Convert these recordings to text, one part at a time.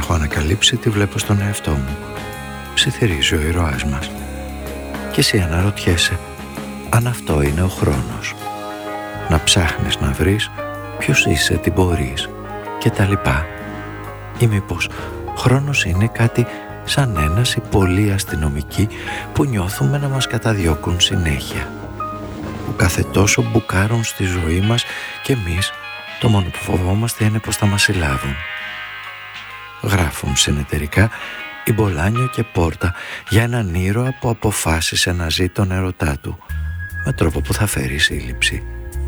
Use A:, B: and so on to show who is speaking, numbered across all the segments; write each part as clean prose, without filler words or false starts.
A: έχω ανακαλύψει τη βλέπω στον εαυτό μου. Ψιθυρίζει ο ήρωάς μας. Και εσύ αναρωτιέσαι αν αυτό είναι ο χρόνος. Να ψάχνεις να βρεις ποιος είσαι, τι μπορείς και τα λοιπά. Ή μήπως χρόνος είναι κάτι σαν ένας ή πολλοί αστυνομικοί που νιώθουμε να μας καταδιώκουν συνέχεια, που κάθε τόσο μπουκάρουν στη ζωή μας και εμείς το μόνο που φοβόμαστε είναι πως θα μας συλλάβουν. Γράφουν συνεταιρικά η Μπολάνιο και Πόρτα για έναν ήρωα που αποφάσισε να ζει τον ερωτά του με τρόπο που θα φέρει σύλληψη.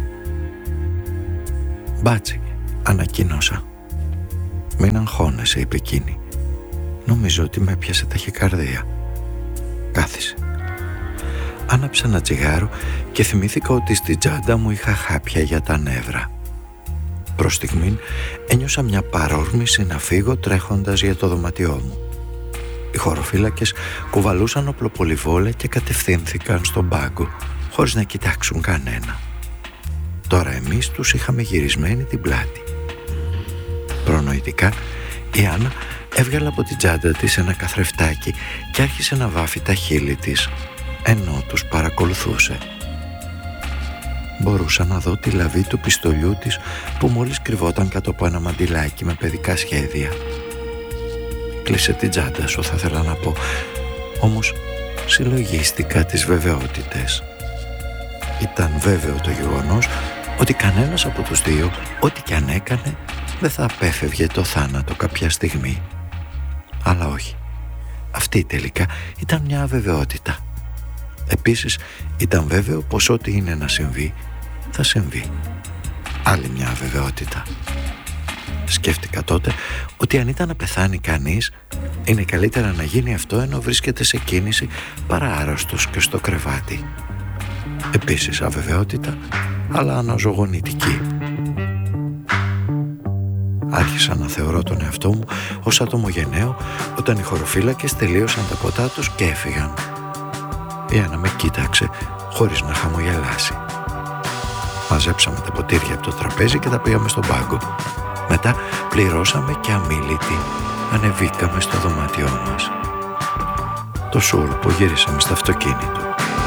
A: «Μπάτσι», ανακοίνωσα. «Μην αγχώνεσαι», είπε εκείνη. «Νομίζω ότι με έπιασε ταχυκαρδία». Κάθισε. Άναψα ένα τσιγάρο και θυμήθηκα ότι στη τσάντα μου είχα χάπια για τα νεύρα. Προς στιγμήν ένιωσα μια παρόρμηση να φύγω τρέχοντας για το δωμάτιό μου. Οι χωροφύλακες κουβαλούσαν οπλοπολιβόλα και κατευθύνθηκαν στον πάγκο χωρίς να κοιτάξουν κανένα. Τώρα εμείς τους είχαμε γυρισμένη την πλάτη. Προνοητικά η Άννα έβγαλε από την τσάντα της ένα καθρεφτάκι και άρχισε να βάφει τα χείλη της ενώ τους παρακολουθούσε. Μπορούσα να δω τη λαβή του πιστολιού της που μόλις κρυβόταν κάτω από ένα μαντιλάκι με παιδικά σχέδια. «Κλείσε την τσάντα σου», θα ήθελα να πω, όμως συλλογίστηκα τις βεβαιότητες. Ήταν βέβαιο το γεγονός ότι κανένας από τους δύο, ό,τι κι αν έκανε, δεν θα απέφευγε το θάνατο κάποια στιγμή. Αλλά όχι. Αυτή τελικά ήταν μια αβεβαιότητα. Επίσης ήταν βέβαιο πως ό,τι είναι να συμβεί, θα συμβεί. Άλλη μια αβεβαιότητα. Σκέφτηκα τότε ότι αν ήταν να πεθάνει κανείς, είναι καλύτερα να γίνει αυτό ενώ βρίσκεται σε κίνηση παρά άρρωστος και στο κρεβάτι. Επίσης αβεβαιότητα, αλλά αναζωογονητική. Άρχισα να θεωρώ τον εαυτό μου ως άτομο γενναίο όταν οι χωροφύλακες τελείωσαν τα ποτά τους και έφυγαν. Η Άννα με κοίταξε χωρίς να χαμογελάσει. Μαζέψαμε τα ποτήρια από το τραπέζι και τα πήγαμε στον πάγκο. Μετά πληρώσαμε και αμίλητοι ανεβήκαμε στο δωμάτιό μας. Το σούρπο γυρίσαμε στο αυτοκίνητο.